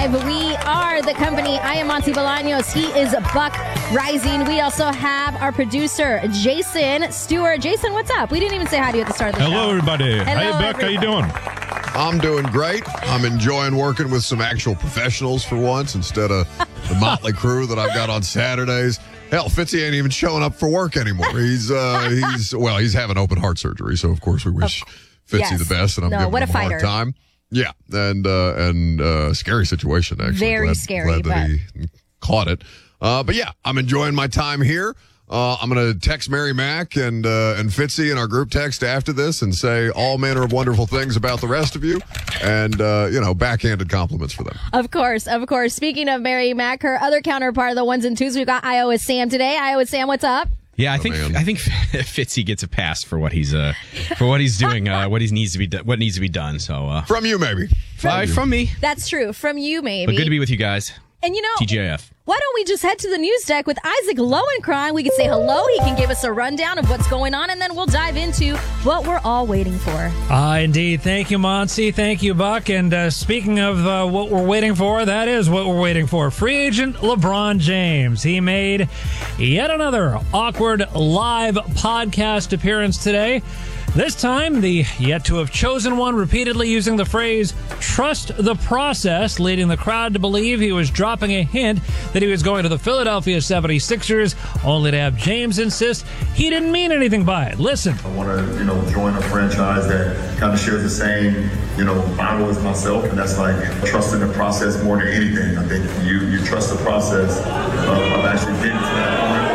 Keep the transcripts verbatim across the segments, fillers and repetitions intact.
Live. We are the company. I am Monty Bolaños. He is Buck Rising. We also have our producer, Jason Stewart. Jason, what's up? We didn't even say hi to you at the start of the Hello, show. everybody. Hello, Hey, Buck. everybody. How you doing? I'm doing great. I'm enjoying working with some actual professionals for once instead of the motley crew that I've got on Saturdays. Hell, Fitzy ain't even showing up for work anymore. He's, uh, he's well, he's having open heart surgery, so of course we wish Fitzy yes. the best, and I'm No, giving what him a a hard fighter. time. Yeah, and uh, and uh, scary situation, actually. Very glad, scary, Glad that he caught it. Uh, but yeah, I'm enjoying my time here. Uh, I'm going to text Mary Mack and uh, and Fitzy in our group text after this and say all manner of wonderful things about the rest of you and, uh, you know, backhanded compliments for them. Of course, of course. Speaking of Mary Mack, her other counterpart of the ones and twos, we've got Iowa Sam today. Iowa Sam, what's up? Yeah, I think man. I think Fitzy gets a pass for what he's uh for what he's doing, uh, what he needs to be do- what needs to be done. So uh, From you, maybe. from, uh, from me, That's true. From you, maybe. but good to be with you guys. And you know, T G I F. why don't we just head to the news deck with Isaac Lowenkron? We can say hello. He can give us a rundown of what's going on, and then we'll dive into what we're all waiting for. Ah, indeed. Thank you, Monty. Thank you, Buck. And uh, speaking of uh, what we're waiting for, that is what we're waiting for. Free agent LeBron James. He made yet another awkward live podcast appearance today. This time, the yet to have chosen one repeatedly using the phrase, trust the process, leading the crowd to believe he was dropping a hint that he was going to the Philadelphia seventy-sixers, only to have James insist he didn't mean anything by it. Listen. I want to, you know, join a franchise that kind of shares the same, you know, Bible as myself, and that's like trusting the process more than anything. I think you you trust the process of, of actually getting to that point.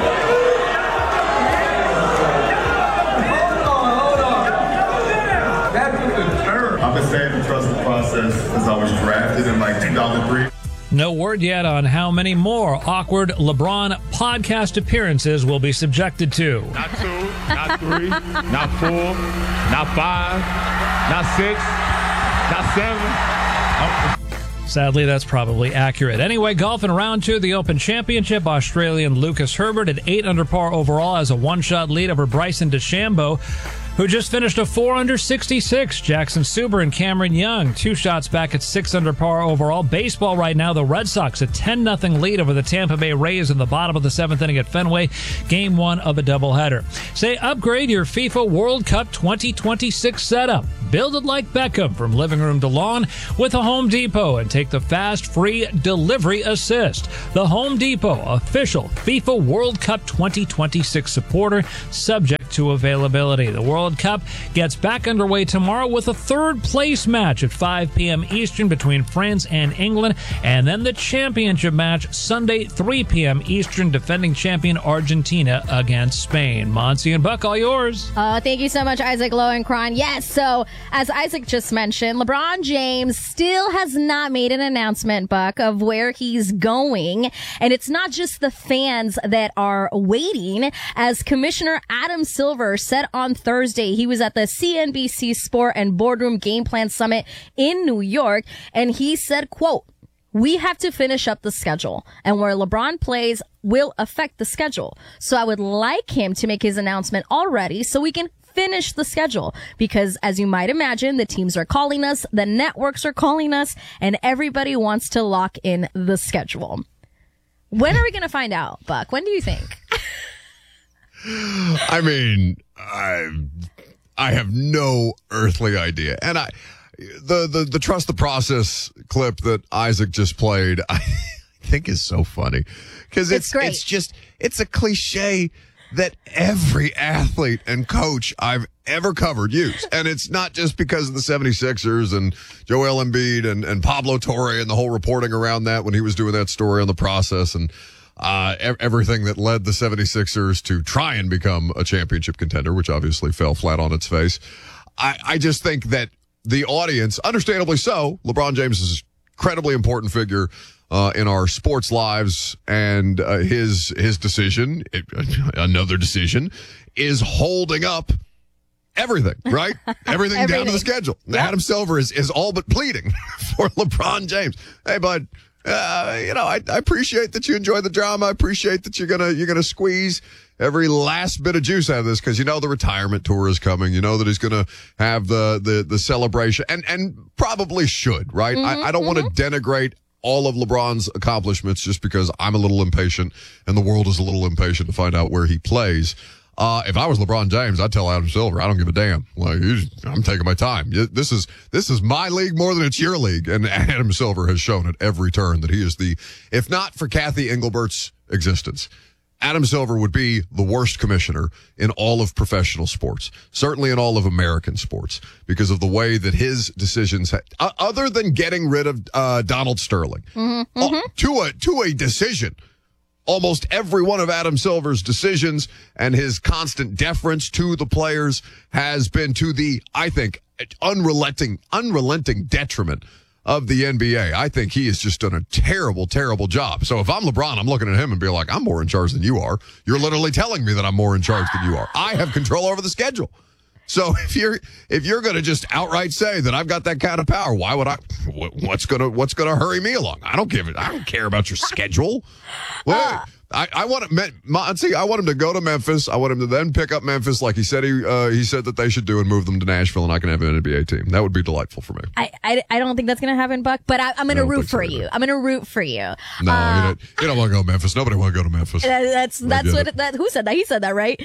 I've been saying to trust the process since I was drafted in like two thousand three. No word yet on how many more awkward LeBron podcast appearances will be subjected to. Not two, not three, not four, not five, not six, not seven. Sadly, that's probably accurate. Anyway, golf in round two of the Open Championship. Australian Lucas Herbert at eight under par overall has a one-shot lead over Bryson DeChambeau, who just finished a four under sixty-six. Jackson Suber and Cameron Young, two shots back at six under par overall. Baseball right now, the Red Sox a ten nothing lead over the Tampa Bay Rays in the bottom of the seventh inning at Fenway, game one of a doubleheader. Say, upgrade your FIFA World Cup twenty twenty-six setup. Build it like Beckham from living room to lawn with a Home Depot and take the fast, free delivery assist. The Home Depot, official FIFA World Cup twenty twenty-six supporter, subject to availability. The World Cup gets back underway tomorrow with a third place match at five p.m. Eastern between France and England, and then the championship match Sunday, three p.m. Eastern, defending champion Argentina against Spain. Monty and Buck, all yours. Uh, thank you so much, Isaac Lowenkron. Yes, so as Isaac just mentioned, LeBron James still has not made an announcement, Buck, of where he's going. And it's not just the fans that are waiting. As Commissioner Adam Silver said on Thursday, he was at the C N B C Sport and Boardroom Game Plan Summit in New York, and he said, quote, "We have to finish up the schedule, and where LeBron plays will affect the schedule. So I would like him to make his announcement already so we can finish the schedule, because as you might imagine, the teams are calling us, the networks are calling us, and everybody wants to lock in the schedule." When are we going to find out, Buck? When do you think? I mean, I I have no earthly idea. And I the, the, the trust the process clip that Isaac just played, I think is so funny. Because it's, It's great. it's just, it's a cliche that every athlete and coach I've ever covered use. And it's not just because of the seventy-sixers and Joel Embiid and, and Pablo Torre and the whole reporting around that when he was doing that story on the process and uh, e- everything that led the seventy-sixers to try and become a championship contender, which obviously fell flat on its face. I, I just think that the audience, understandably so, LeBron James is an incredibly important figure Uh, in our sports lives, and uh, his his decision, it, another decision, is holding up everything, right? Everything, Everything. down to the schedule. Yep. Adam Silver is, is all but pleading for LeBron James. Hey, bud, uh, you know, I, I appreciate that you enjoy the drama. I appreciate that you're gonna you're gonna squeeze every last bit of juice out of this, because you know the retirement tour is coming. You know that he's gonna have the the the celebration, and and probably should, right? Mm-hmm, I, I don't mm-hmm. want to denigrate all of LeBron's accomplishments just because I'm a little impatient and the world is a little impatient to find out where he plays. Uh, if I was LeBron James, I'd tell Adam Silver, I don't give a damn. Like, I'm taking my time. This is this is my league more than it's your league. And Adam Silver has shown at every turn that he is the, if not for Kathy Englebert's existence, Adam Silver would be the worst commissioner in all of professional sports, certainly in all of American sports, because of the way that his decisions, ha- uh, other than getting rid of uh, Donald Sterling, mm-hmm, mm-hmm. Uh, to a to a decision. Almost every one of Adam Silver's decisions and his constant deference to the players has been to the, I think, unrelenting, unrelenting detriment of the N B A. I think he has just done a terrible, terrible job. So if I'm LeBron, I'm looking at him and be like, I'm more in charge than you are. You're literally telling me that I'm more in charge than you are. I have control over the schedule. So if you're if you're going to just outright say that I've got that kind of power, why would I? What's gonna What's gonna hurry me along? I don't give it. I don't care about your schedule. Well, I, I want to see. I want him to go to Memphis. I want him to then pick up Memphis, like he said he uh, he said that they should do, and move them to Nashville, and I can have an N B A team. That would be delightful for me. I I, I don't think that's going to happen, Buck. But I, I'm going to root for so you. I'm going to root for you. No, uh, you don't, you don't want to go to Memphis. Nobody want to go to Memphis. That's that's what that. Who said that? He said that, right?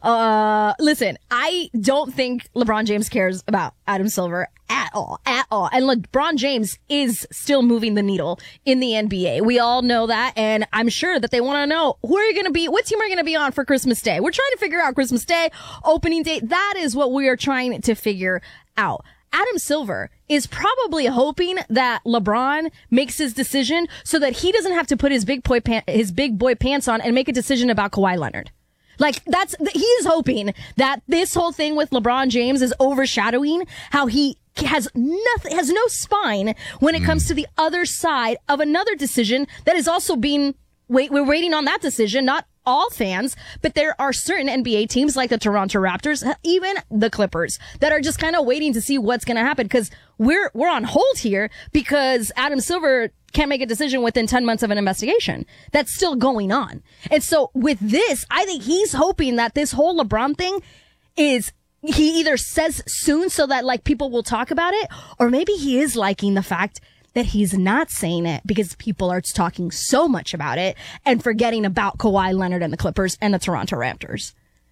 Uh, listen, I don't think LeBron James cares about Adam Silver at all, at all. And LeBron James is still moving the needle in the N B A. We all know that, and I'm sure that they want to know who are you going to be, what team are you going to be on for Christmas Day? We're trying to figure out Christmas Day, opening date. That is what we are trying to figure out. Adam Silver is probably hoping that LeBron makes his decision so that he doesn't have to put his big boy pan- his big boy pants on and make a decision about Kawhi Leonard. Like, that's, he's hoping that this whole thing with LeBron James is overshadowing how he has nothing, has no spine when it comes to the other side of another decision that is also being, wait, we're waiting on that decision, not all fans, but there are certain N B A teams like the Toronto Raptors, even the Clippers, that are just kind of waiting to see what's going to happen because we're, we're on hold here because Adam Silver can't make a decision within ten months of an investigation. That's still going on. And so with this, I think he's hoping that this whole LeBron thing is, he either says soon so that like people will talk about it, or maybe he is liking the fact that he's not saying it because people are talking so much about it and forgetting about Kawhi Leonard and the Clippers and the Toronto Raptors.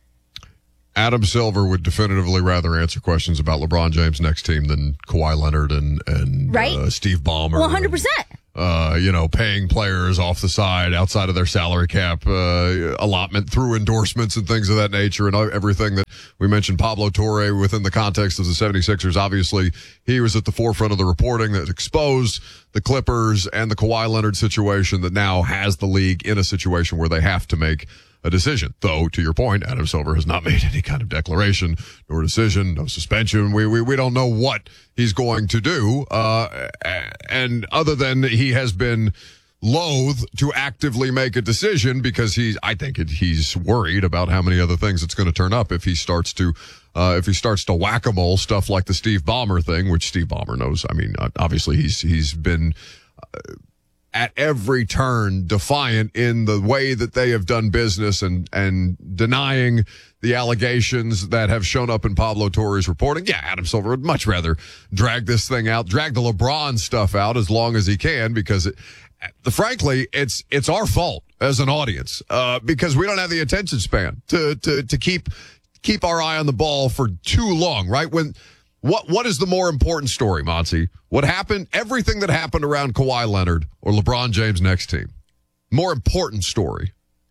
Adam Silver would definitively rather answer questions about LeBron James' next team than Kawhi Leonard and, and right? uh, Steve Ballmer. one hundred percent. And, uh, you know, paying players off the side outside of their salary cap uh, allotment through endorsements and things of that nature and everything that we mentioned. Pablo Torre within the context of the seventy-sixers, obviously he was at the forefront of the reporting that exposed the Clippers and the Kawhi Leonard situation that now has the league in a situation where they have to make a decision. Though, to your point, Adam Silver has not made any kind of declaration nor decision, no suspension. We we we don't know what he's going to do. Uh, and other than he has been loath to actively make a decision because he's, I think it, he's worried about how many other things it's going to turn up if he starts to, uh, if he starts to whack-a-mole stuff like the Steve Ballmer thing, which Steve Ballmer knows. I mean, obviously he's, he's been, uh, at every turn defiant in the way that they have done business and, and denying the allegations that have shown up in Pablo Torre's reporting. Yeah, Adam Silver would much rather drag this thing out, drag the LeBron stuff out as long as he can because it, frankly, it's, it's our fault as an audience, uh, because we don't have the attention span to, to, to keep, keep our eye on the ball for too long, right? When, What what is the more important story, Monty? What happened, everything that happened around Kawhi Leonard or LeBron James' next team? More important story.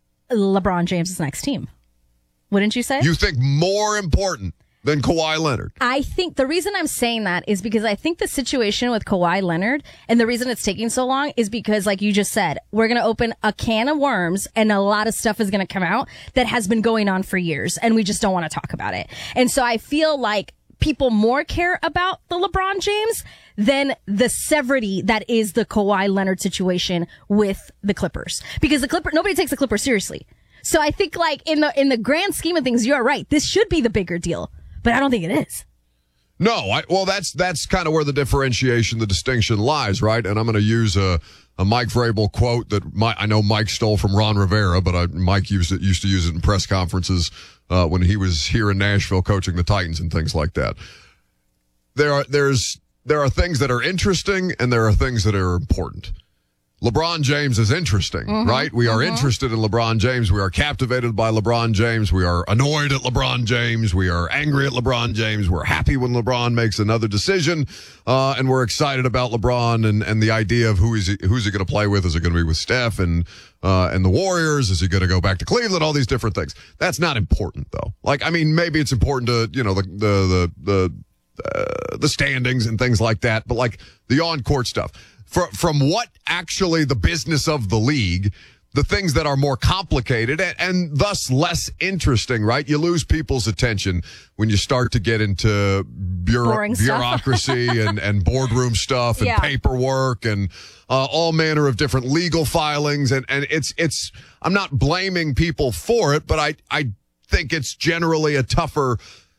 LeBron James' next team. Wouldn't you say? You think more important than Kawhi Leonard? I think the reason I'm saying that is because I think the situation with Kawhi Leonard and the reason it's taking so long is because, like you just said, we're going to open a can of worms and a lot of stuff is going to come out that has been going on for years and we just don't want to talk about it. And so I feel like people more care about the LeBron James than the severity that is the Kawhi Leonard situation with the Clippers. Because the Clipper, nobody takes the Clippers seriously. So I think like in the, in the grand scheme of things, you're right. This should be the bigger deal, but I don't think it is. No, I, well, that's, that's kind of where the differentiation, the distinction lies, right? And I'm going to use a, a Mike Vrabel quote that my, I know Mike stole from Ron Rivera, but I, Mike used it, used to use it in press conferences, uh, when he was here in Nashville coaching the Titans and things like that. There are, there's, there are things that are interesting and there are things that are important. LeBron James is interesting, mm-hmm, right? We are mm-hmm. interested in LeBron James. We are captivated by LeBron James. We are annoyed at LeBron James. We are angry at LeBron James. We're happy when LeBron makes another decision. Uh, and we're excited about LeBron and, and the idea of who is he, who's he going to play with. Is it going to be with Steph and, uh, and the Warriors? Is he going to go back to Cleveland? All these different things. That's not important, though. Like, I mean, maybe it's important to, you know, the, the, the, the, uh, the standings and things like that. But like the on-court stuff. From, from what actually the business of the league, the things that are more complicated and, and thus less interesting, right? You lose people's attention when you start to get into bureau- bureaucracy and, and boardroom stuff and yeah. paperwork and uh, all manner of different legal filings. And, and it's, it's, I'm not blaming people for it, but I, I think it's generally a tougher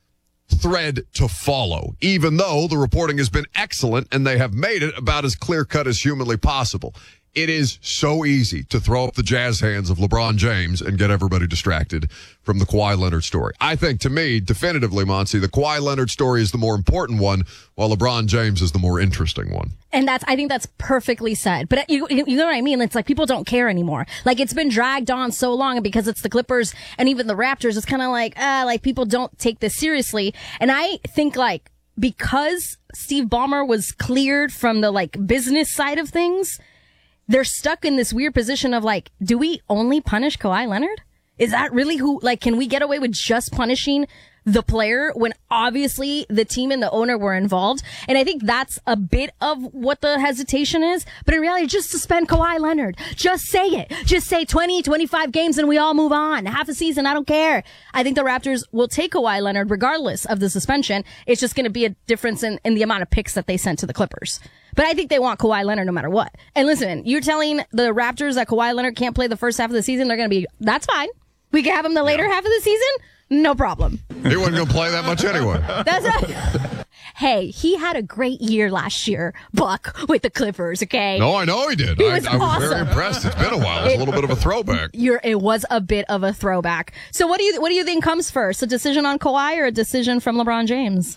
thread to follow, even though the reporting has been excellent and they have made it about as clear-cut as humanly possible. It is so easy to throw up the jazz hands of LeBron James and get everybody distracted from the Kawhi Leonard story. I think, to me, definitively, Monty, the Kawhi Leonard story is the more important one, while LeBron James is the more interesting one. And that's, I think that's perfectly said. But you, you know what I mean? It's like people don't care anymore. Like it's been dragged on so long, and because it's the Clippers and even the Raptors, it's kind of like, ah, uh, like people don't take this seriously. And I think like because Steve Ballmer was cleared from the like business side of things, they're stuck in this weird position of like, do we only punish Kawhi Leonard? Is that really who, like, can we get away with just punishing the player when obviously the team and the owner were involved? And I think that's a bit of what the hesitation is. But in reality, just suspend Kawhi Leonard. Just say it. Just say twenty, twenty-five games and we all move on. Half a season, I don't care. I think the Raptors will take Kawhi Leonard regardless of the suspension. It's just going to be a difference in, in the amount of picks that they sent to the Clippers. But I think they want Kawhi Leonard no matter what. And listen, you're telling the Raptors that Kawhi Leonard can't play the first half of the season, they're going to be, that's fine. We can have him the later yeah. half of the season. No problem. He wasn't going to play that much anyway. That's a, hey, he had a great year last year, Buck, with the Clippers, okay? No, I know he did. He I was, I was awesome. very impressed. It's been a while. It's it, a little bit of a throwback. You're, it was a bit of a throwback. So what do you what do you think comes first, a decision on Kawhi or a decision from LeBron James?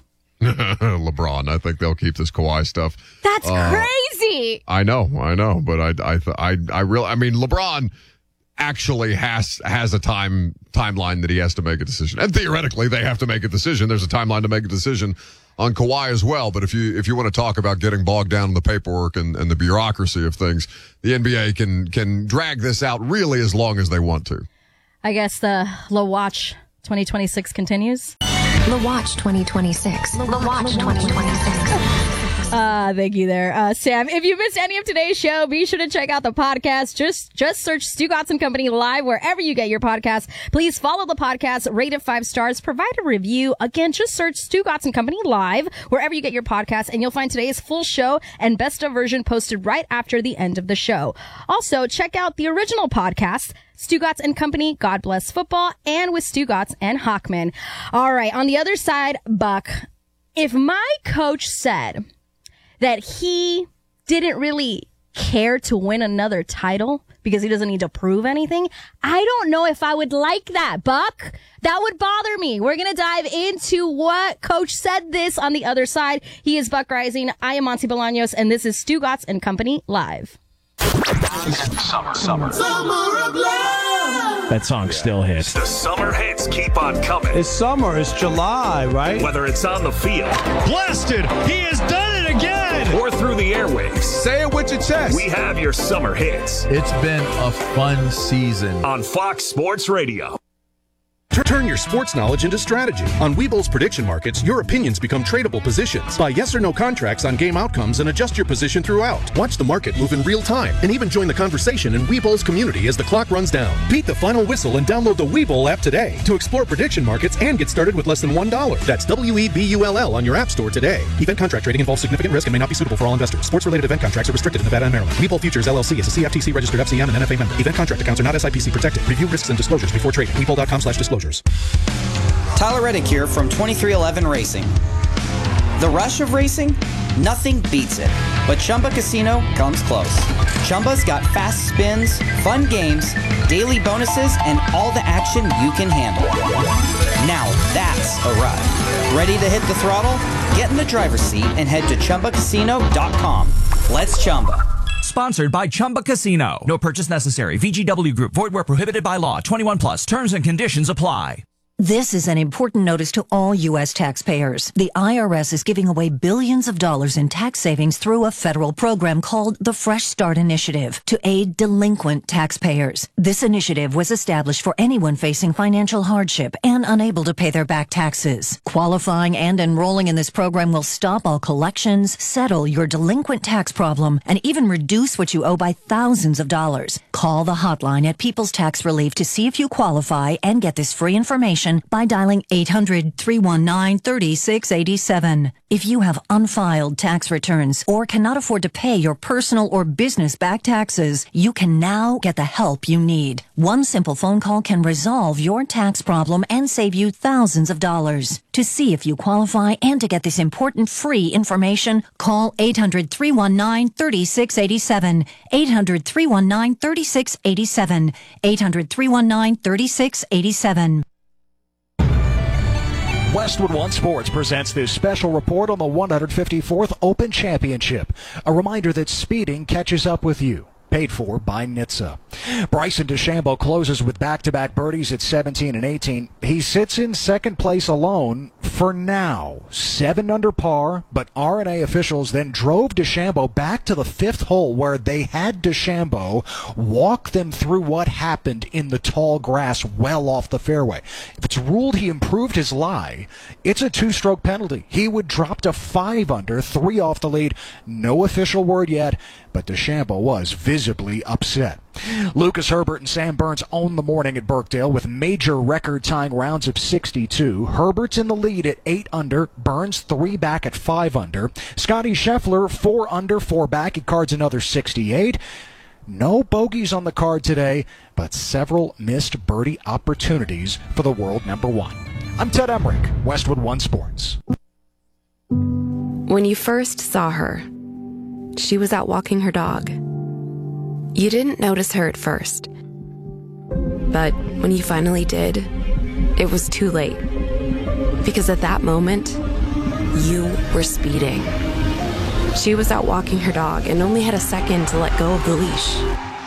LeBron. I think they'll keep this Kawhi stuff. That's uh, crazy. I know, I know, but I, I, I, I really, I mean, LeBron actually has has a time timeline that he has to make a decision, and theoretically they have to make a decision. There's a timeline to make a decision on Kawhi as well. But if you if you want to talk about getting bogged down in the paperwork and, and the bureaucracy of things, the N B A can can drag this out really as long as they want to. I guess the La Watch twenty twenty-six continues. La Watch twenty twenty-six. La Watch twenty twenty-six. Uh, thank you there, uh, Sam. If you missed any of today's show, be sure to check out the podcast. Just, just search Stugotz and Company Live wherever you get your podcasts. Please follow the podcast, rate it five stars, provide a review. Again, just search Stugotz and Company Live wherever you get your podcasts, and you'll find today's full show and best of version posted right after the end of the show. Also, check out the original podcast, Stugotz and Company, God Bless Football, and with Stugotz and Hockman. All right, on the other side, Buck, if my coach said that he didn't really care to win another title because he doesn't need to prove anything, I don't know if I would like that, Buck. That would bother me. We're going to dive into what Coach said this on the other side. He is Buck Rising. I am Monty Bolaños, and this is Stugotz and Company Live. Summer, summer. Summer of love. That song still hits. The summer hits keep on coming. It's summer. It's July, right? Whether it's on the field. Blasted. He has done it again. Or through the airwaves. Say it with your chest. We have your summer hits. It's been a fun season. On Fox Sports Radio. Turn your sports knowledge into strategy. On Webull's prediction markets, your opinions become tradable positions. Buy yes or no contracts on game outcomes and adjust your position throughout. Watch the market move in real time and even join the conversation in Webull's community as the clock runs down. Beat the final whistle and download the Webull app today to explore prediction markets and get started with less than one dollar. That's W E B U L L on your app store today. Event contract trading involves significant risk and may not be suitable for all investors. Sports-related event contracts are restricted in Nevada and Maryland. Webull Futures L L C is a C F T C registered F C M and N F A member. Event contract accounts are not S I P C protected. Review risks and disclosures before trading. Webull.com slash disclosures. Tyler Reddick here from twenty-three eleven Racing. The rush of racing? Nothing beats it. But Chumba Casino comes close. Chumba's got fast spins, fun games, daily bonuses, and all the action you can handle. Now that's a ride. Ready to hit the throttle? Get in the driver's seat and head to Chumba Casino dot com. Let's Chumba. Sponsored by Chumba Casino. No purchase necessary. V G W Group. Void where prohibited by law. twenty-one plus. Terms and conditions apply. This is an important notice to all U S taxpayers. The I R S is giving away billions of dollars in tax savings through a federal program called the Fresh Start Initiative to aid delinquent taxpayers. This initiative was established for anyone facing financial hardship and unable to pay their back taxes. Qualifying and enrolling in this program will stop all collections, settle your delinquent tax problem, and even reduce what you owe by thousands of dollars. Call the hotline at People's Tax Relief to see if you qualify and get this free information by dialing eight hundred, three one nine, three six eight seven. If you have unfiled tax returns or cannot afford to pay your personal or business back taxes, you can now get the help you need. One simple phone call can resolve your tax problem and save you thousands of dollars. To see if you qualify and to get this important free information, call eight hundred, three one nine, three six eight seven. eight hundred, three one nine, three six eight seven. eight hundred, three one nine, three six eight seven. Westwood One Sports presents this special report on the one hundred fifty-fourth Open Championship. A reminder that speeding catches up with you. Paid for by N H T S A. Bryson DeChambeau closes with back-to-back birdies at seventeen and eighteen. He sits in second place alone for now. Seven under par, but R and A officials then drove DeChambeau back to the fifth hole where they had DeChambeau walk them through what happened in the tall grass well off the fairway. If it's ruled he improved his lie, it's a two-stroke penalty. He would drop to five under, three off the lead. No official word yet, but DeChambeau was visibly upset. Lucas Herbert and Sam Burns own the morning at Birkdale with major record-tying rounds of sixty-two. Herbert's in the lead at eight under, Burns three back at five under. Scotty Scheffler four under, four back. He cards another sixty-eight. No bogeys on the card today, but several missed birdie opportunities for the world number one. I'm Ted Emmerich, Westwood One Sports. When you first saw her, she was out walking her dog. You didn't notice her at first. But when you finally did, it was too late. Because at that moment, you were speeding. She was out walking her dog and only had a second to let go of the leash.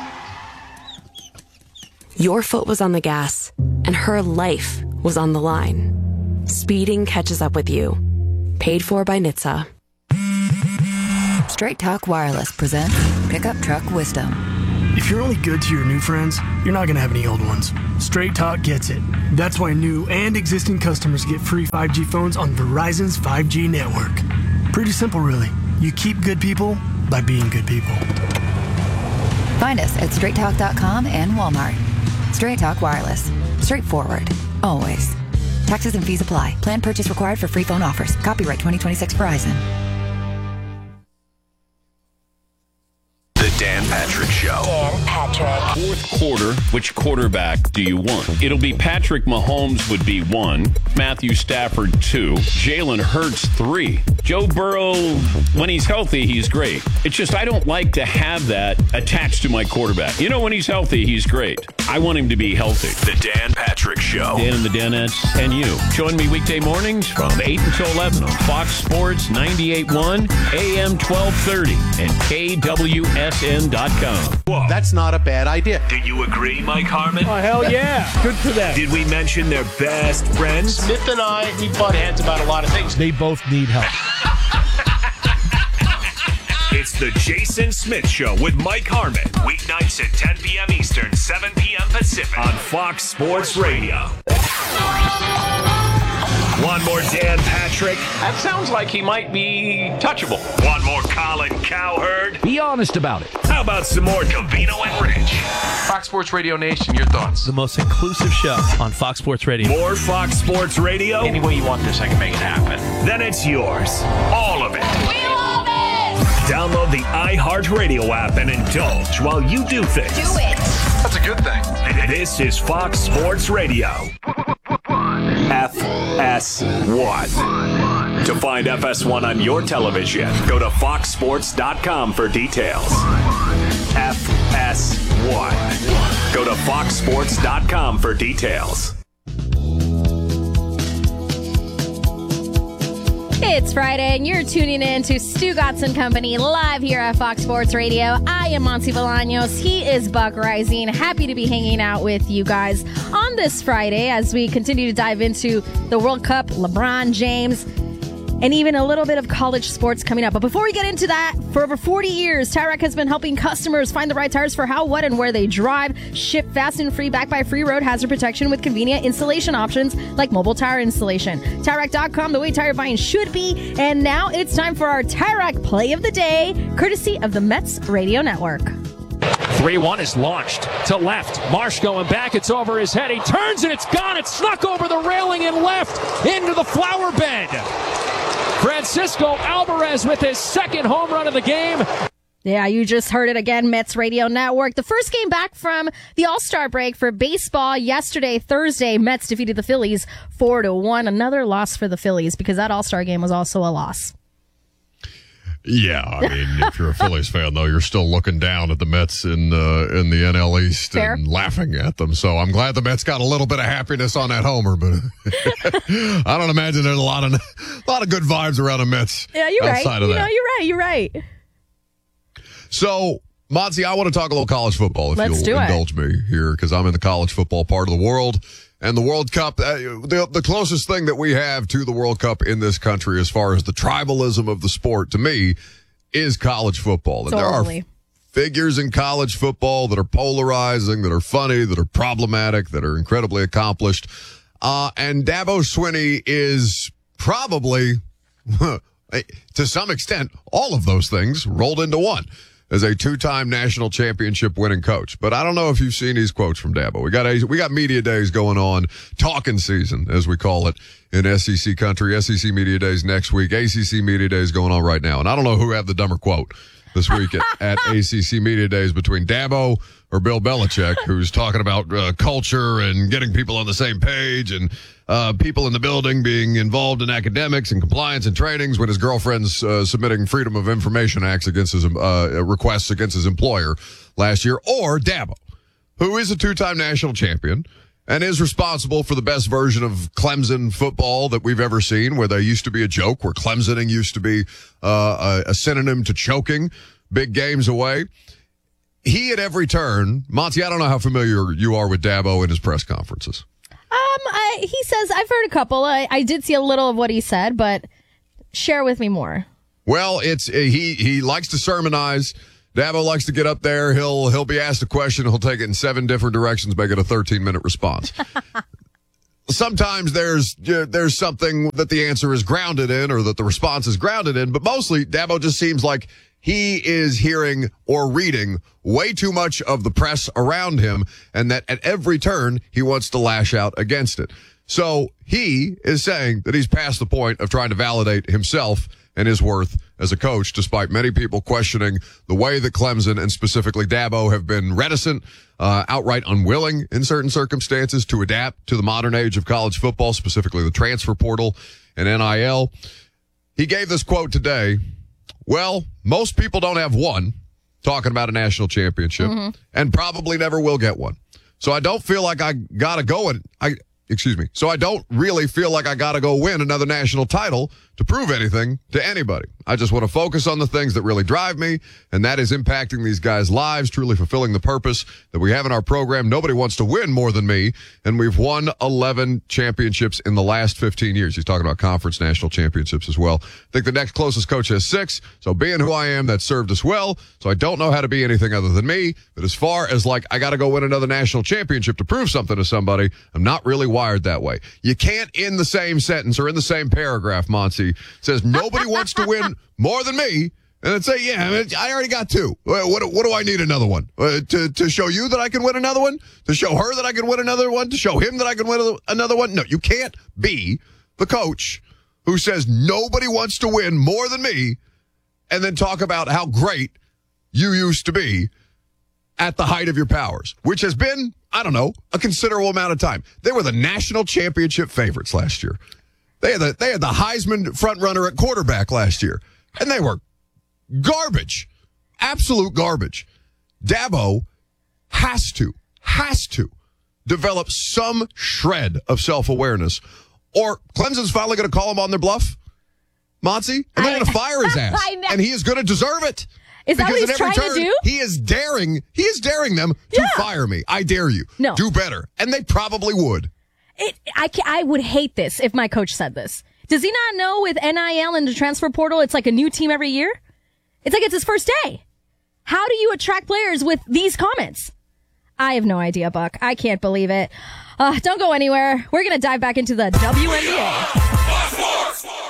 Your foot was on the gas, and her life was on the line. Speeding catches up with you. Paid for by N H T S A. Straight Talk Wireless presents Pickup Truck Wisdom. If you're only good to your new friends, you're not going to have any old ones. Straight Talk gets it. That's why new and existing customers get free five G phones on Verizon's five G network. Pretty simple, really. You keep good people by being good people. Find us at straight talk dot com and Walmart. Straight Talk Wireless. Straightforward. Always. Taxes and fees apply. Plan purchase required for free phone offers. Copyright twenty twenty-six Verizon. The Dan Patrick Show. Dan Patrick. Fourth quarter, which quarterback do you want? It'll be Patrick Mahomes would be one, Matthew Stafford two, Jalen Hurts three. Joe Burrow, when he's healthy, he's great. It's just I don't like to have that attached to my quarterback. You know, when he's healthy, he's great. I want him to be healthy. The Dan Patrick Show. Dan and the Danettes and you. Join me weekday mornings from eight until eleven on Fox Sports ninety-eight point one, A M twelve thirty, and K W S N dot com. Whoa. That's not a bad idea. Do you agree, Mike Harmon? Oh, hell yeah. Good for them. Did we mention their best friends? Smith and I, we butt heads about a lot of things. They both need help. It's the Jason Smith Show with Mike Harmon. Weeknights at ten p.m. Eastern, seven p.m. Pacific on Fox Sports Radio. One more Dan Patrick. That sounds like he might be touchable. One more Colin Cowherd. Be honest about it. How about some more Covino and Rich? Fox Sports Radio Nation, your thoughts? The most inclusive show on Fox Sports Radio. More Fox Sports Radio? Any way you want this, I can make it happen. Then it's yours. All of it. We love it! Download the iHeartRadio app and indulge while you do things. Do it! That's a good thing. This is Fox Sports Radio. F S one. To find F S one on your television, go to fox sports dot com for details. F S one. Go to fox sports dot com for details. It's Friday, and you're tuning in to Stu Gotson Company live here at Fox Sports Radio. I am Monty Bolaños. He is Buck Rising. Happy to be hanging out with you guys on this Friday as we continue to dive into the World Cup, LeBron James, and even a little bit of college sports coming up. But before we get into that, for over forty years, Tyrek has been helping customers find the right tires for how, what, and where they drive. Ship fast and free, backed by free road hazard protection with convenient installation options like mobile tire installation. Tyrek dot com, the way tire buying should be. And now it's time for our Tyrek Play of the Day, courtesy of the Mets Radio Network. three one is launched to left. Marsh going back. It's over his head. He turns and it's gone. It's snuck over the railing and left into the flower bed. Francisco Alvarez with his second home run of the game. Yeah, you just heard it again, Mets Radio Network. The first game back from the All-Star break for baseball yesterday, Thursday, Mets defeated the Phillies four to one. Another loss for the Phillies because that All-Star game was also a loss. Yeah, I mean, if you're a Phillies fan, though, you're still looking down at the Mets in uh, in the N L East Fair. and laughing at them. So I'm glad the Mets got a little bit of happiness on that homer, but I don't imagine there's a lot of a lot of good vibes around the Mets. Yeah, you're right. outside of You that. know, you're right. You're right. So, Monty, I want to talk a little college football if Let's you'll do it. indulge me here, because I'm in the college football part of the world. And the World Cup, uh, the, the closest thing that we have to the World Cup in this country as far as the tribalism of the sport, to me, is college football. And Totally. there are figures in college football that are polarizing, that are funny, that are problematic, that are incredibly accomplished. Uh, and Dabo Swinney is probably, to some extent, all of those things rolled into one as a two-time national championship winning coach. But I don't know if you've seen these quotes from Dabo. We got a, we got media days going on, talking season, as we call it, in S E C country. S E C media days next week. A C C media days going on right now. And I don't know who had the dumber quote this week at, at A C C media days between Dabo or Bill Belichick, who's talking about uh, culture and getting people on the same page and uh, people in the building being involved in academics and compliance and trainings when his girlfriend's uh, submitting Freedom of Information Acts against his uh, requests against his employer last year, or Dabo, who is a two-time national champion and is responsible for the best version of Clemson football that we've ever seen, where there used to be a joke, where Clemsoning used to be uh, a, a synonym to choking big games away. He, at every turn, Monty, I don't know how familiar you are with Dabo and his press conferences. Um, I, he says, I've heard a couple. I, I did see a little of what he said, but share with me more. Well, it's he he likes to sermonize. Dabo likes to get up there. He'll he'll be asked a question. He'll take it in seven different directions, make it a thirteen-minute response. Sometimes there's uh, there's something that the answer is grounded in, or that the response is grounded in, but mostly Dabo just seems like he is hearing or reading way too much of the press around him, and that at every turn he wants to lash out against it. So he is saying that he's past the point of trying to validate himself and his worth as a coach, despite many people questioning the way that Clemson and specifically Dabo have been reticent, uh, outright unwilling in certain circumstances to adapt to the modern age of college football, specifically the transfer portal and N I L. He gave this quote today. Well, most people don't have one, talking about a national championship, mm-hmm. and probably never will get one. So I don't feel like I got to go and I, excuse me. So I don't really feel like I got to go win another national title to prove anything to anybody. I just want to focus on the things that really drive me, and that is impacting these guys' lives, truly fulfilling the purpose that we have in our program. Nobody wants to win more than me, and we've won eleven championships in the last fifteen years. He's talking about conference national championships as well. I think the next closest coach has six, so being who I am, that served us well, so I don't know how to be anything other than me, but as far as like, I got to go win another national championship to prove something to somebody, I'm not really wired that way. You can't, in the same sentence or in the same paragraph, Monty, says nobody wants to win more than me, and then say, yeah, I, mean, I already got two. What, what do I need another one? Uh, to, to show you that I can win another one? To show her that I can win another one? To show him that I can win another one? No, you can't be the coach who says nobody wants to win more than me and then talk about how great you used to be at the height of your powers, which has been, I don't know, a considerable amount of time. They were the national championship favorites last year. They had the, they had the Heisman front runner at quarterback last year, and they were garbage, absolute garbage. Dabo has to, has to develop some shred of self-awareness, or Clemson's finally going to call him on their bluff. Motzi, and they're going to fire his ass. I know. And he is going to deserve it. Is that because what he's at every trying to turn, do? He is daring, he is daring them to Yeah. fire me. I dare you. No. Do better. And they probably would. It, I, ca- I would hate this if my coach said this. Does he not know with N I L and the transfer portal, it's like a new team every year? It's like it's his first day. How do you attract players with these comments? I have no idea, Buck. I can't believe it. Uh, don't go anywhere. We're going to dive back into the W N B A.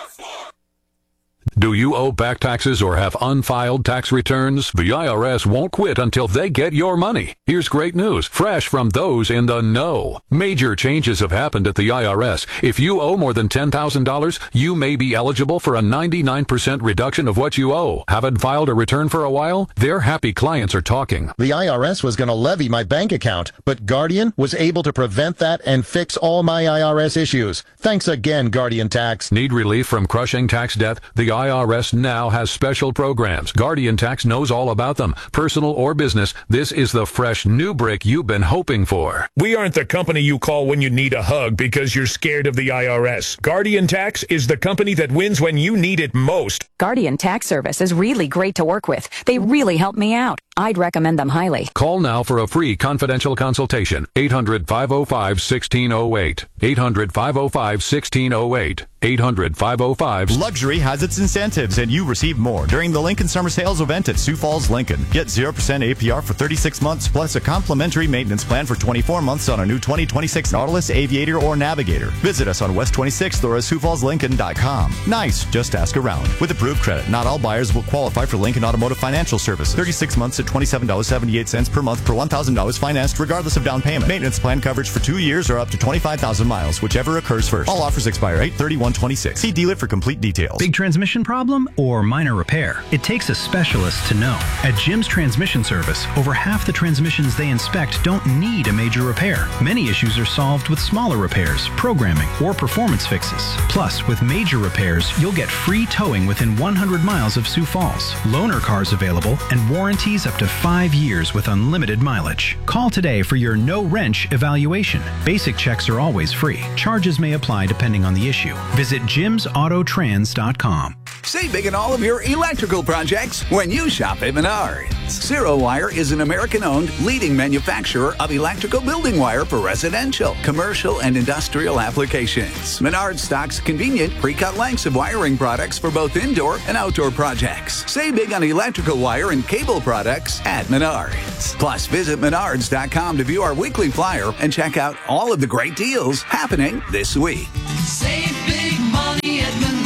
Do you owe back taxes or have unfiled tax returns? The I R S won't quit until they get your money. Here's great news, fresh from those in the know. Major changes have happened at the I R S. If you owe more than ten thousand dollars, you may be eligible for a ninety-nine percent reduction of what you owe. Haven't filed a return for a while? Their happy clients are talking. The I R S was going to levy my bank account, but Guardian was able to prevent that and fix all my I R S issues. Thanks again, Guardian Tax. Need relief from crushing tax debt? The I R S now has special programs. Guardian Tax knows all about them. Personal or business, this is the fresh new brick you've been hoping for. We aren't the company you call when you need a hug because you're scared of the I R S. Guardian Tax is the company that wins when you need it most. Guardian Tax Service is really great to work with. They really help me out. I'd recommend them highly. Call now for a free confidential consultation. eight hundred, five oh five, one six oh eight. eight hundred, five oh five, one six oh eight. eight hundred, five oh five. Luxury has its incentives, and you receive more during the Lincoln Summer Sales event at Sioux Falls, Lincoln. Get zero percent A P R for thirty-six months, plus a complimentary maintenance plan for twenty-four months on a new twenty twenty-six Nautilus, Aviator, or Navigator. Visit us on West twenty-sixth or at sioux falls lincoln dot com. Nice, just ask around. With approved credit, not all buyers will qualify for Lincoln Automotive Financial Services. thirty-six months at twenty-seven dollars and seventy-eight cents per month per one thousand dollars financed, regardless of down payment. Maintenance plan coverage for two years or up to twenty-five thousand miles, whichever occurs first. All offers expire eight thirty-one twenty-six. See dealer for complete details. Big transmission problem or minor repair? It takes a specialist to know. At Jim's Transmission Service, over half the transmissions they inspect don't need a major repair. Many issues are solved with smaller repairs, programming, or performance fixes. Plus, with major repairs, you'll get free towing within one hundred miles of Sioux Falls, loaner cars available, and warranties up to five years with unlimited mileage. Call today for your no-wrench evaluation. Basic checks are always free. Charges may apply depending on the issue. Visit jims auto trans dot com. Save big in all of your electrical projects when you shop at Menards. Zero Wire is an American-owned leading manufacturer of electrical building wire for residential, commercial, and industrial applications. Menards stocks convenient pre-cut lengths of wiring products for both indoor and outdoor projects. Save big on electrical wire and cable products at Menards. Plus, visit menards dot com to view our weekly flyer and check out all of the great deals happening this week. Save big money at Menards.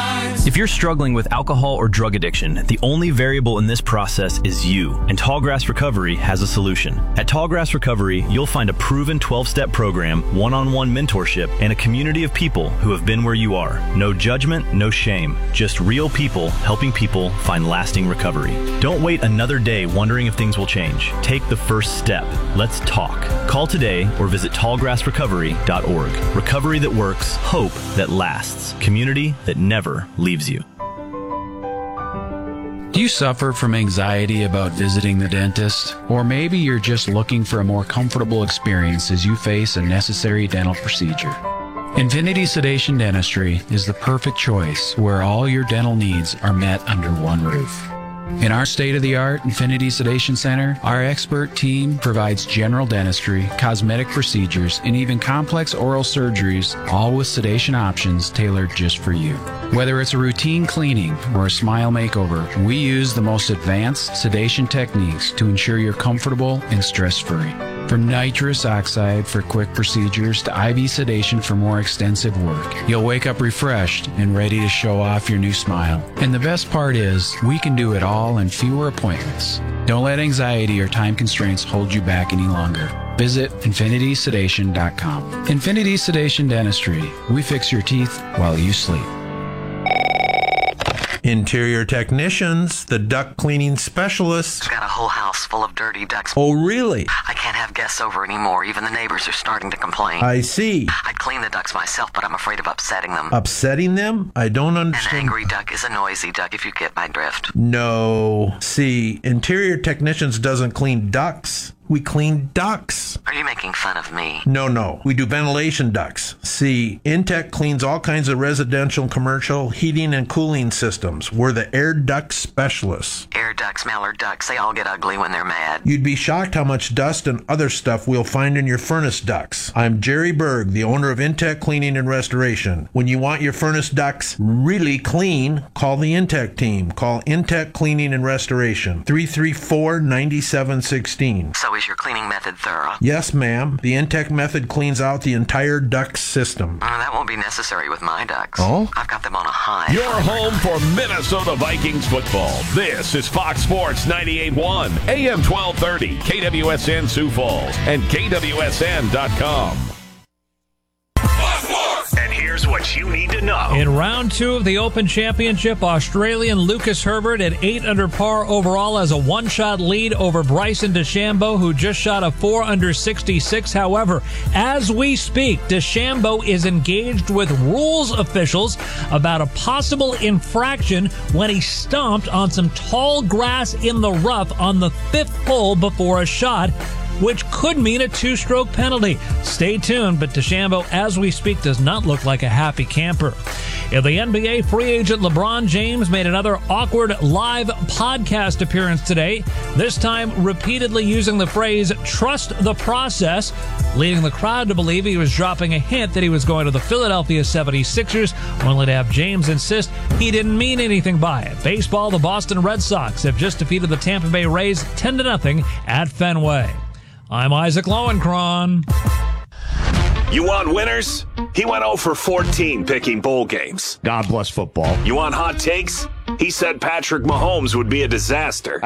If you're struggling with alcohol or drug addiction, the only variable in this process is you, and Tallgrass Recovery has a solution. At Tallgrass Recovery, you'll find a proven twelve-step program, one-on-one mentorship, and a community of people who have been where you are. No judgment, no shame, just real people helping people find lasting recovery. Don't wait another day wondering if things will change. Take the first step. Let's talk. Call today or visit tallgrass recovery dot org. Recovery that works, hope that lasts, community that never leaves you. Do you suffer from anxiety about visiting the dentist? Or maybe you're just looking for a more comfortable experience as you face a necessary dental procedure. Infinity Sedation Dentistry is the perfect choice where all your dental needs are met under one roof. In our state-of-the-art Infinity Sedation Center, our expert team provides general dentistry, cosmetic procedures, and even complex oral surgeries, all with sedation options tailored just for you. Whether it's a routine cleaning or a smile makeover, we use the most advanced sedation techniques to ensure you're comfortable and stress-free. From nitrous oxide for quick procedures to I V sedation for more extensive work, you'll wake up refreshed and ready to show off your new smile. And the best part is, we can do it all in fewer appointments. Don't let anxiety or time constraints hold you back any longer. Visit infinity sedation dot com. Infinity Sedation Dentistry. We fix your teeth while you sleep. Interior technicians, the duct cleaning specialists. I've got a whole house full of dirty ducts. Oh, really? I can't have guests over anymore. Even the neighbors are starting to complain. I see. I'd clean the ducts myself, but I'm afraid of upsetting them. Upsetting them? I don't understand. An angry duck is a noisy duck, if you get my drift. No. See, interior technicians doesn't clean ducts. We clean ducts. Are you making fun of me? No, no. We do ventilation ducts. See, Intech cleans all kinds of residential and commercial heating and cooling systems. We're the air duct specialists. Air ducts, mallard ducks, they all get ugly when they're mad. You'd be shocked how much dust and other stuff we'll find in your furnace ducts. I'm Jerry Berg, the owner of Intech Cleaning and Restoration. When you want your furnace ducts really clean, call the Intech team. Call Intech Cleaning and Restoration, three three four, nine seven one six. So is your cleaning method thorough? Yes, ma'am. The Intech method cleans out the entire duct system. Uh, that won't be necessary with my ducks. Oh? I've got them on a high. Your home for Minnesota Vikings football. This is Fox Sports ninety-eight point one, A M twelve thirty, K W S N Sioux Falls, and K W S N dot com. And here's what you need to know. In round two of the Open Championship, Australian Lucas Herbert at eight under par overall has a one-shot lead over Bryson DeChambeau, who just shot a four under sixty-six. However, as we speak, DeChambeau is engaged with rules officials about a possible infraction when he stomped on some tall grass in the rough on the fifth hole before a shot, which could mean a two-stroke penalty. Stay tuned, but DeChambeau, as we speak, does not look like a happy camper. In the N B A, free agent LeBron James made another awkward live podcast appearance today, this time repeatedly using the phrase, trust the process, leading the crowd to believe he was dropping a hint that he was going to the Philadelphia seventy-sixers, only to have James insist he didn't mean anything by it. Baseball, the Boston Red Sox have just defeated the Tampa Bay Rays ten to nothing at Fenway. I'm Isaac Lowenkron. You want winners? He went oh for fourteen picking bowl games. God bless football. You want hot takes? He said Patrick Mahomes would be a disaster.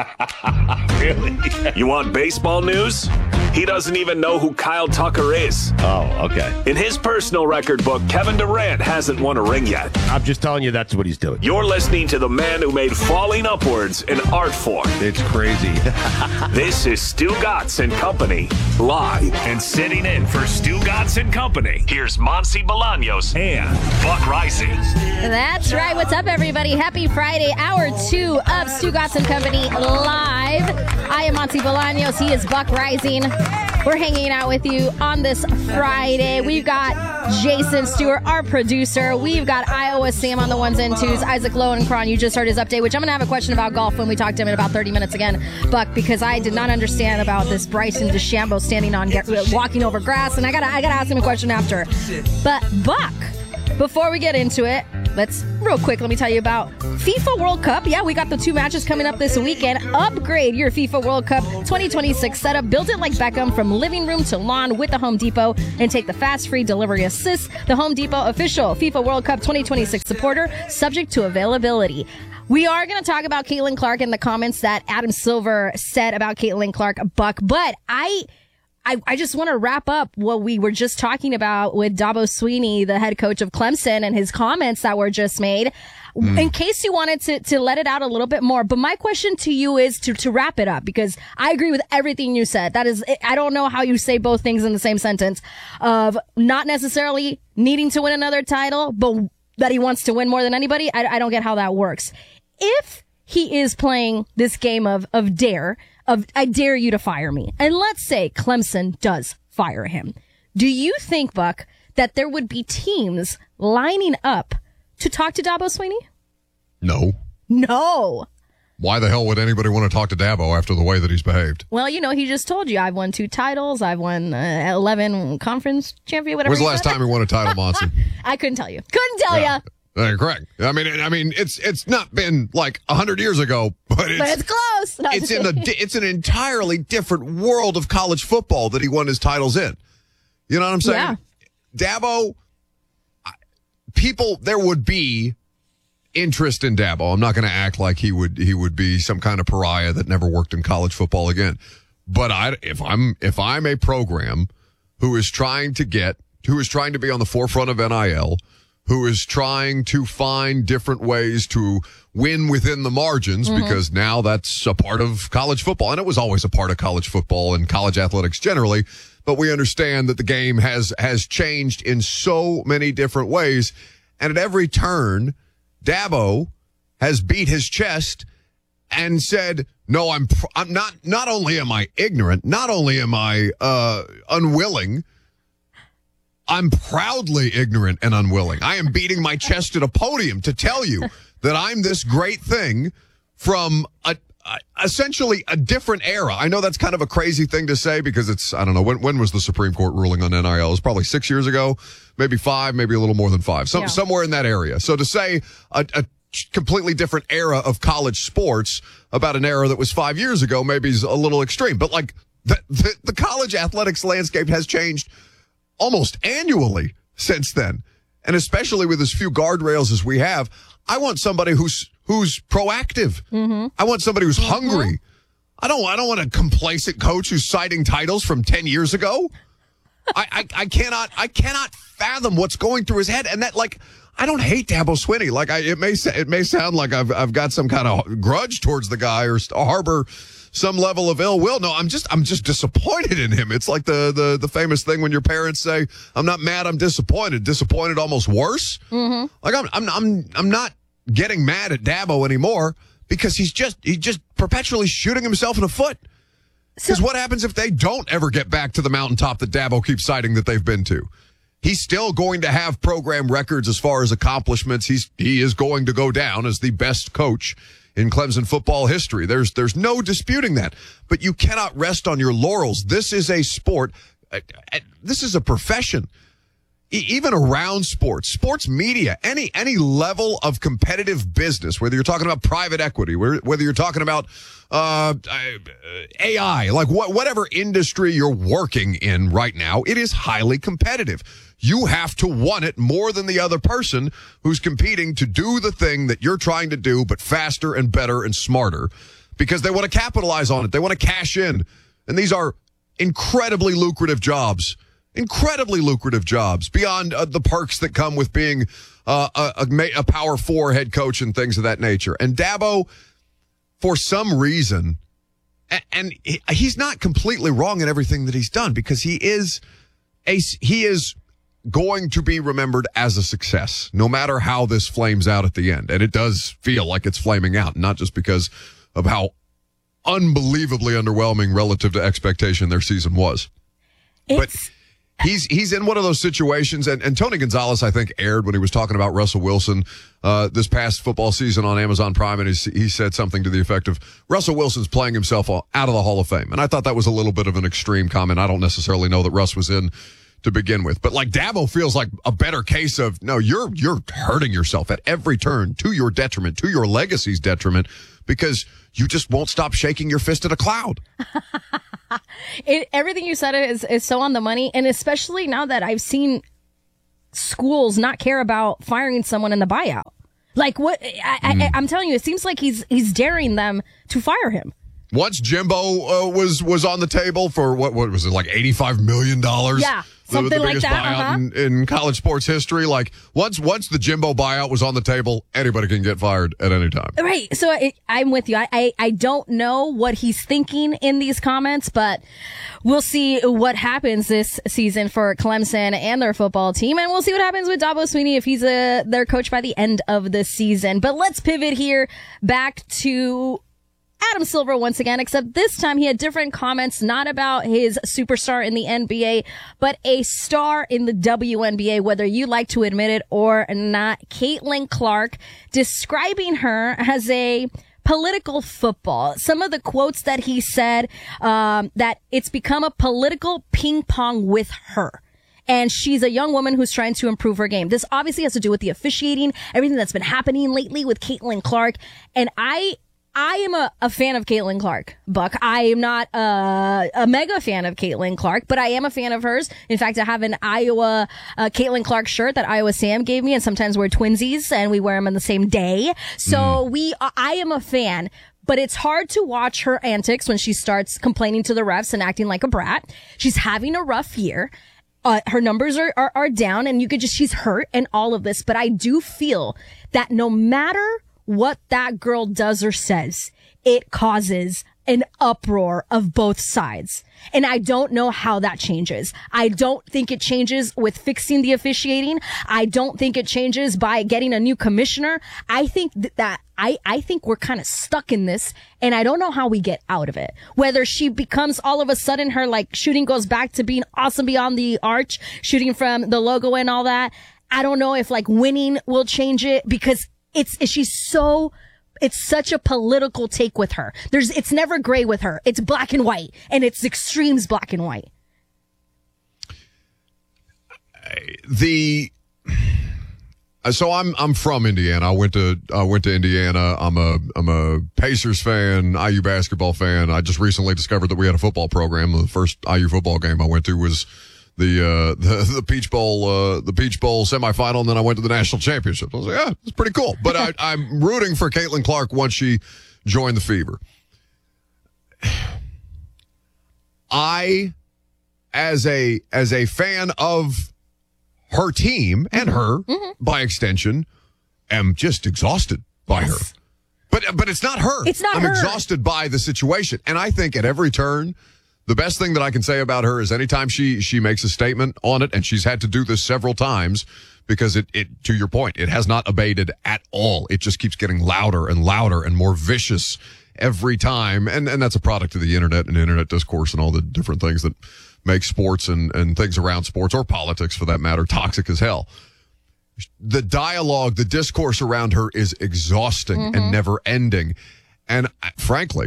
Really? You want baseball news? He doesn't even know who Kyle Tucker is. Oh, okay. In his personal record book, Kevin Durant hasn't won a ring yet. I'm just telling you that's what he's doing. You're listening to the man who made falling upwards an art form. It's crazy. This is Stu Gatz and Company, live. And sitting in for Stu Gatz and Company, here's Monty Bolaños and Buck Rising. That's right. What's up, everybody? Happy Friday, hour two of Stu Gatz and Company live. I am Monty Bolaños. He is Buck Rising. We're hanging out with you on this Friday. We've got Jason Stewart, our producer. We've got Iowa Sam on the ones and twos. Isaac Lowenkron, you just heard his update, which I'm going to have a question about golf when we talk to him in about thirty minutes again, Buck, because I did not understand about this Bryson DeChambeau standing on, get, walking over grass, and I got to I gotta ask him a question after. But, Buck, before we get into it, let's, real quick, let me tell you about FIFA World Cup. Yeah, we got the two matches coming up this weekend. Upgrade your FIFA World Cup twenty twenty-six setup. Build it like Beckham from living room to lawn with the Home Depot and take the fast, free delivery assist. The Home Depot official FIFA World Cup twenty twenty-six supporter, subject to availability. We are going to talk about Caitlin Clark and the comments that Adam Silver said about Caitlin Clark, Buck, but I... I, I just want to wrap up what we were just talking about with Dabo Swinney, the head coach of Clemson, and his comments that were just made, mm. in case you wanted to, to let it out a little bit more. But my question to you is to, to wrap it up, because I agree with everything you said. That is, I don't know how you say both things in the same sentence, of not necessarily needing to win another title, but that he wants to win more than anybody. I, I don't get how that works. If he is playing this game of, of dare, of I dare you to fire me, and let's say Clemson does fire him, do you think, Buck, that there would be teams lining up to talk to Dabo Swinney? No. No. Why the hell would anybody want to talk to Dabo after the way that he's behaved? Well, you know, he just told you, I've won two titles, I've won uh, eleven conference champion, whatever. When's the last time he won a title, Monty? I couldn't tell you. Couldn't tell yeah. you. Uh, correct. I mean, I mean, it's it's not been like a hundred years ago, but it's, but it's close. No, it's in a it's an entirely different world of college football that he won his titles in. You know what I'm saying? Yeah. Dabo, people, there would be interest in Dabo. I'm not going to act like he would he would be some kind of pariah that never worked in college football again. But I, if I'm if I'm a program who is trying to get who is trying to be on the forefront of N I L, who is trying to find different ways to win within the margins, mm-hmm. because now that's a part of college football. And it was always a part of college football and college athletics generally. But we understand that the game has, has changed in so many different ways. And at every turn, Dabo has beat his chest and said, no, I'm, pr- I'm not, not only am I ignorant, not only am I uh, unwilling, I'm proudly ignorant and unwilling. I am beating my chest at a podium to tell you that I'm this great thing from a, a, essentially a different era. I know that's kind of a crazy thing to say because it's, I don't know, when, when was the Supreme Court ruling on N I L? It was probably six years ago, maybe five, maybe a little more than five, Some, yeah. somewhere in that area. So to say a, a completely different era of college sports about an era that was five years ago maybe is a little extreme. But like the, the, the college athletics landscape has changed almost annually since then. And especially with as few guardrails as we have, I want somebody who's who's proactive. Mm-hmm. I want somebody who's mm-hmm. hungry. I don't I don't want a complacent coach who's citing titles from ten years ago. I, I I cannot I cannot fathom what's going through his head. And that, like, I don't hate Dabo Swinney. Like, I it may it may sound like I've I've got some kind of grudge towards the guy or harbor some level of ill will. No, I'm just I'm just disappointed in him. It's like the the the famous thing when your parents say, "I'm not mad, I'm disappointed." Disappointed almost worse. Mm-hmm. Like I'm I'm I'm I'm not getting mad at Dabo anymore because he's just he's just perpetually shooting himself in the foot. Because so, what happens if they don't ever get back to the mountaintop that Dabo keeps citing that they've been to? He's still going to have program records as far as accomplishments. He's he is going to go down as the best coach in Clemson football history. There's there's no disputing that. But you cannot rest on your laurels. This is a sport. Uh, uh, this is a profession. E- even around sports, sports media, any any level of competitive business, whether you're talking about private equity, whether you're talking about uh, A I, like what, whatever industry you're working in right now, it is highly competitive. You have to want it more than the other person who's competing to do the thing that you're trying to do, but faster and better and smarter, because they want to capitalize on it. They want to cash in. And these are incredibly lucrative jobs, incredibly lucrative jobs beyond uh, the perks that come with being uh, a, a, a power four head coach and things of that nature. And Dabo, for some reason, and, and he's not completely wrong in everything that he's done, because he is a, he is going to be remembered as a success, no matter how this flames out at the end. And it does feel like it's flaming out, not just because of how unbelievably underwhelming relative to expectation their season was. It's- but he's he's in one of those situations, and, and Tony Gonzalez, I think, aired when he was talking about Russell Wilson uh, this past football season on Amazon Prime, and he, he said something to the effect of, Russell Wilson's playing himself out of the Hall of Fame. And I thought that was a little bit of an extreme comment. I don't necessarily know that Russ was in to begin with. But like Dabo feels like a better case of, no, you're you're hurting yourself at every turn, to your detriment, to your legacy's detriment, because you just won't stop shaking your fist at a cloud. it, everything you said is, is so on the money, and especially now that I've seen schools not care about firing someone in the buyout. Like what, I, mm. I, I'm telling you, it seems like he's he's daring them to fire him. Once Jimbo uh, was was on the table for, what what was it, like eighty-five million dollars? Yeah, something the, the like biggest that. buyout Uh-huh. in, in college sports history. Like, once once the Jimbo buyout was on the table, anybody can get fired at any time. Right. So it, I'm with you. I, I, I don't know what he's thinking in these comments, but we'll see what happens this season for Clemson and their football team. And we'll see what happens with Dabo Swinney if he's a, their coach by the end of the season. But let's pivot here back to Adam Silver once again, except this time he had different comments, not about his superstar in the N B A, but a star in the W N B A, whether you like to admit it or not. Caitlin Clark, describing her as a political football. Some of the quotes that he said, um, that it's become a political ping pong with her. And she's a young woman who's trying to improve her game. This obviously has to do with the officiating, everything that's been happening lately with Caitlin Clark. And I, I am a, a fan of Caitlin Clark, Buck. I am not a, a mega fan of Caitlin Clark, but I am a fan of hers. In fact, I have an Iowa uh, Caitlin Clark shirt that Iowa Sam gave me, and sometimes we're twinsies, and we wear them on the same day. So mm. we, I am a fan. But it's hard to watch her antics when she starts complaining to the refs and acting like a brat. She's having a rough year. Uh, her numbers are, are, are down, and you could just, she's hurt and all of this. But I do feel that no matter what that girl does or says, it causes an uproar of both sides. And I don't know how that changes. I don't think it changes with fixing the officiating. I don't think it changes by getting a new commissioner. I think that, that I, I think we're kind of stuck in this, and I don't know how we get out of it. Whether she becomes all of a sudden her like shooting goes back to being awesome beyond the arch, shooting from the logo and all that. I don't know if like winning will change it, because it's, she's so, it's such a political take with her. There's, it's never gray with her. It's black and white, and it's extremes black and white. The, so I'm, I'm from Indiana. I went to, I went to Indiana. I'm a, I'm a Pacers fan, I U basketball fan. I just recently discovered that we had a football program. The first I U football game I went to was the, uh, the, the Peach Bowl, uh, the Peach Bowl semifinal, and then I went to the national championship. I was like, yeah, it's pretty cool. But I, I'm rooting for Caitlin Clark once she joined the Fever. I, as a, as a fan of her team and her, mm-hmm. by extension, am just exhausted by yes. her. But, but it's not her. It's not I'm her. exhausted by the situation. And I think at every turn, the best thing that I can say about her is anytime she, she makes a statement on it, and she's had to do this several times because it, it, to your point, it has not abated at all. It just keeps getting louder and louder and more vicious every time. And, and that's a product of the internet and internet discourse and all the different things that make sports and, and things around sports, or politics for that matter, toxic as hell. The dialogue, the discourse around her is exhausting mm-hmm. and never ending. And frankly,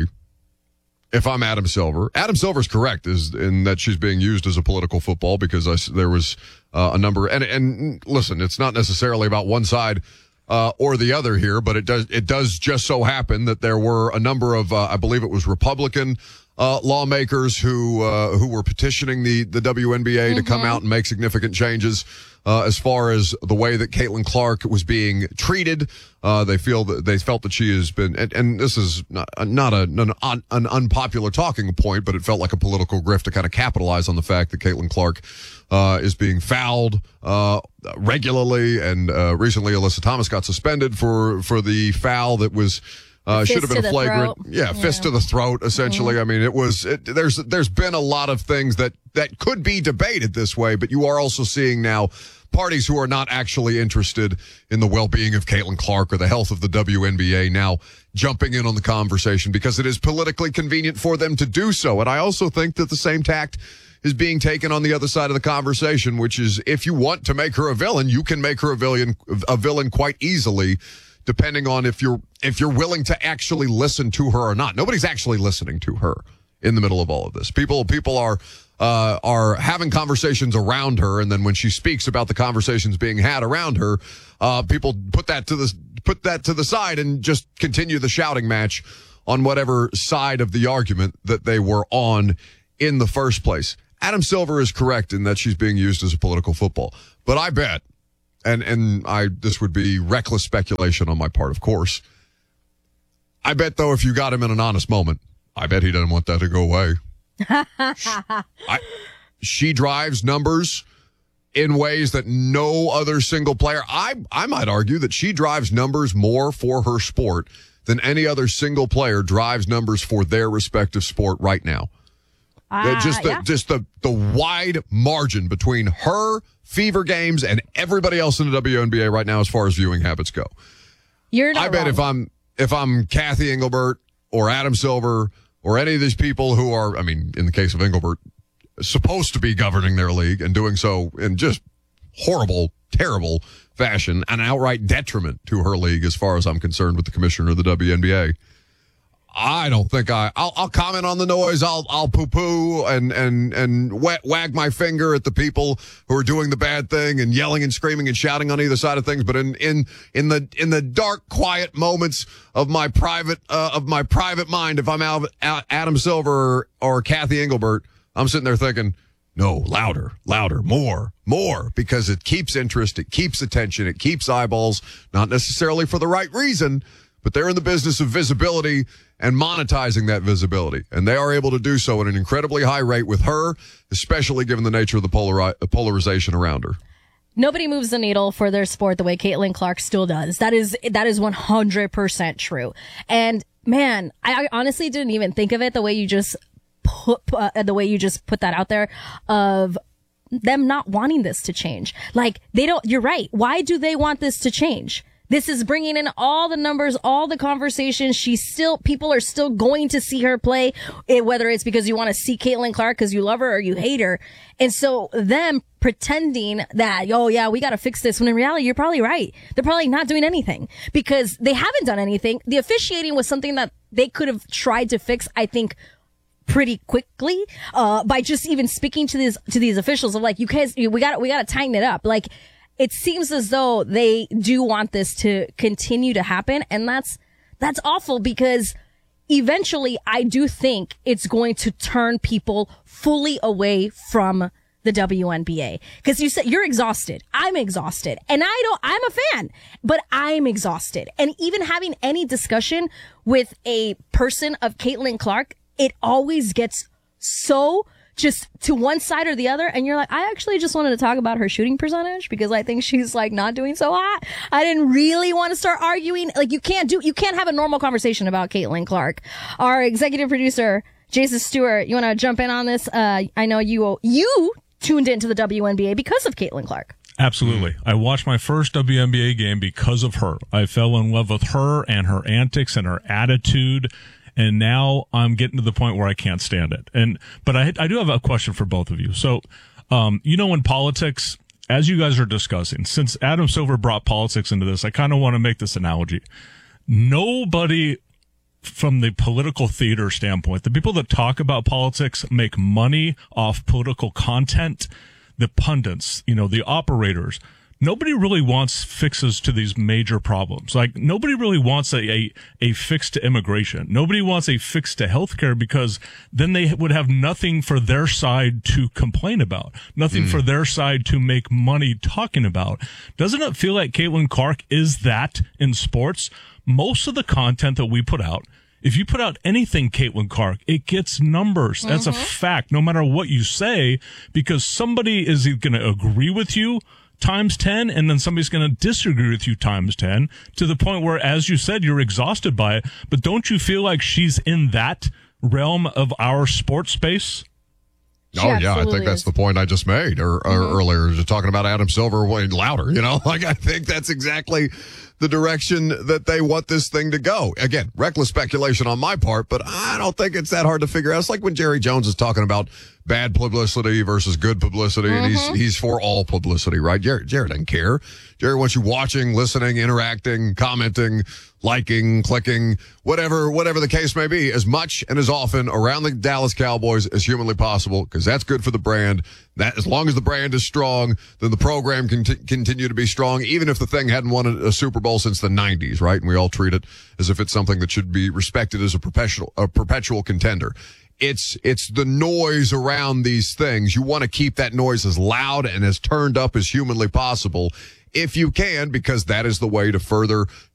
if I'm Adam Silver, Adam Silver's correct is in that she's being used as a political football, because I, there was uh, a number, and, and listen, it's not necessarily about one side uh, or the other here, but it does, it does just so happen that there were a number of, uh, I believe it was Republican Uh, lawmakers who uh, who were petitioning the, the W N B A mm-hmm. to come out and make significant changes uh, as far as the way that Caitlin Clark was being treated. Uh, they feel that they felt that she has been, and, and this is not, not a, an, un, an unpopular talking point, but it felt like a political grift to kind of capitalize on the fact that Caitlin Clark uh, is being fouled uh, regularly, and uh, recently Alyssa Thomas got suspended for for the foul that was. Uh, should have been a flagrant, yeah, yeah, fist to the throat, essentially. Mm-hmm. I mean, it was, it, there's, there's been a lot of things that, that could be debated this way, but you are also seeing now parties who are not actually interested in the well-being of Caitlin Clark or the health of the W N B A now jumping in on the conversation because it is politically convenient for them to do so. And I also think that the same tact is being taken on the other side of the conversation, which is if you want to make her a villain, you can make her a villain, a villain quite easily, depending on if you're if you're willing to actually listen to her or not. Nobody's actually listening to her in the middle of all of this. People people are uh, are having conversations around her, and then when she speaks about the conversations being had around her, uh, people put that to the put that to the side and just continue the shouting match on whatever side of the argument that they were on in the first place. Adam Silver is correct in that she's being used as a political football, but I bet. And, and I, this would be reckless speculation on my part, of course. I bet, though, if you got him in an honest moment, I bet he doesn't want that to go away. I, she drives numbers in ways that no other single player, I, I might argue that she drives numbers more for her sport than any other single player drives numbers for their respective sport right now. Uh, just the, yeah. just the, the wide margin between her Fever games and everybody else in the W N B A right now as far as viewing habits go. You're not I bet wrong. if I'm if I'm Kathy Engelbert or Adam Silver or any of these people who are, I mean, in the case of Engelbert, supposed to be governing their league and doing so in just horrible, terrible fashion, an outright detriment to her league as far as I'm concerned with the commissioner of the W N B A. I don't think I, I'll, I'll comment on the noise. I'll, I'll poo-poo and, and, and wag, wag my finger at the people who are doing the bad thing and yelling and screaming and shouting on either side of things. But in, in, in the, in the dark, quiet moments of my private, uh, of my private mind, if I'm out, out Adam Silver or, or Kathy Engelbert, I'm sitting there thinking, no, louder, louder, more, more, because it keeps interest. It keeps attention. It keeps eyeballs, not necessarily for the right reason, but they're in the business of visibility and monetizing that visibility. And they are able to do so at an incredibly high rate with her, especially given the nature of the polari- polarization around her. Nobody moves the needle for their sport the way Caitlin Clark still does. That is, that is one hundred percent true. And man, I, I honestly didn't even think of it the way you just put, uh, the way you just put that out there of them not wanting this to change. Like they don't, you're right. Why do they want this to change? This is bringing in all the numbers, all the conversations. She's still, people are still going to see her play, whether it's because you want to see Caitlin Clark because you love her or you hate her. And so them pretending that, oh yeah, we got to fix this, when in reality, you're probably right. They're probably not doing anything because they haven't done anything. The officiating was something that they could have tried to fix, I think, pretty quickly, uh, by just even speaking to these, to these officials of like, you guys, we got, we got to tighten it up. Like, it seems as though they do want this to continue to happen. And that's, that's awful because eventually I do think it's going to turn people fully away from the W N B A. Cause you said you're exhausted. I'm exhausted. And I don't, I'm a fan, but I'm exhausted. And even having any discussion with a person of Caitlin Clark, it always gets so just to one side or the other. And you're like, I actually just wanted to talk about her shooting percentage because I think she's like not doing so hot. I didn't really want to start arguing. Like you can't do, you can't have a normal conversation about Caitlin Clark. Our executive producer, Jason Stewart, you want to jump in on this? Uh, I know you, you tuned into the W N B A because of Caitlin Clark. Absolutely. I watched my first W N B A game because of her. I fell in love with her and her antics and her attitude. And now I'm getting to the point where I can't stand it. And, but I, I do have a question for both of you. So, um, you know, in politics, as you guys are discussing, since Adam Silver brought politics into this, I kind of want to make this analogy. Nobody from the political theater standpoint, the people that talk about politics make money off political content, the pundits, you know, the operators. Nobody really wants fixes to these major problems. Like, nobody really wants a, a, a fix to immigration. Nobody wants a fix to healthcare because then they would have nothing for their side to complain about, nothing mm. for their side to make money talking about. Doesn't it feel like Caitlin Clark is that in sports? Most of the content that we put out, if you put out anything Caitlin Clark, it gets numbers. Mm-hmm. That's a fact, no matter what you say, because somebody is going to agree with you times ten, and then somebody's going to disagree with you times ten, to the point where, as you said, you're exhausted by it. But don't you feel like she's in that realm of our sports space? She oh, yeah, I think is. That's the point I just made or, or mm-hmm. earlier, just talking about Adam Silver way louder, you know? Like, I think that's exactly the direction that they want this thing to go. Again, reckless speculation on my part, but I don't think it's that hard to figure out. It's like when Jerry Jones is talking about bad publicity versus good publicity, mm-hmm. and he's he's for all publicity, right? Jerry, Jerry doesn't care. Jerry wants you watching, listening, interacting, commenting, liking, clicking, whatever whatever the case may be, as much and as often around the Dallas Cowboys as humanly possible, because that's good for the brand. That as long as the brand is strong, then the program can t- continue to be strong, even if the thing hadn't won a, a Super Bowl since the nineties, right? And we all treat it as if it's something that should be respected as a perpetual a perpetual contender. It's it's the noise around these things. You want to keep that noise as loud and as turned up as humanly possible if you can, because that is the way to further